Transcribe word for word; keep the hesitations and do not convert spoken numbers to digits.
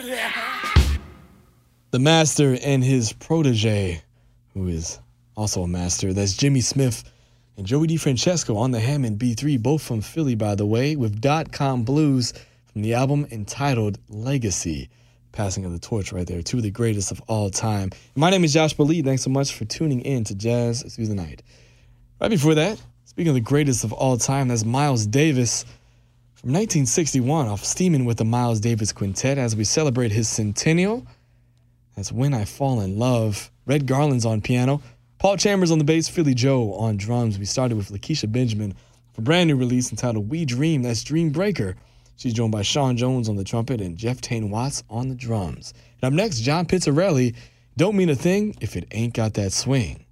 The master and his protege, who is also a master. That's Jimmy Smith and Joey DeFrancesco on the Hammond B three, both from Philly, by the way, with Dot Com Blues from the album entitled Legacy. Passing of the torch right there, two of the greatest of all time. My name is Josh Lee. Thanks so much for tuning in to Jazz Through the Night. Right before that, speaking of the greatest of all time, that's Miles Davis from nineteen sixty-one, off Steamin' with the Miles Davis Quintet as we celebrate his centennial. That's When I Fall in Love. Red Garland's on piano. Paul Chambers on the bass. Philly Joe on drums. We started with Lakeisha Benjamin for a brand new release entitled We Dream. That's Dream Breaker. She's joined by Sean Jones on the trumpet and Jeff Tane Watts on the drums. And up next, John Pizzarelli, Don't Mean a Thing If It Ain't Got That Swing.